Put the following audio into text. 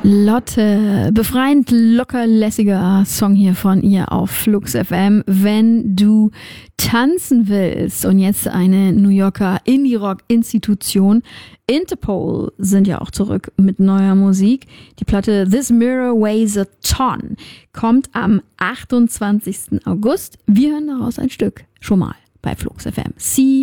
Lotte, befreiend lockerlässiger Song hier von ihr auf Flux FM, wenn du tanzen willst. Und jetzt eine New Yorker Indie-Rock-Institution. Interpol sind ja auch zurück mit neuer Musik. Die Platte This Mirror Weighs a Ton kommt am 28. August. Wir hören daraus ein Stück schon mal bei Flux FM. See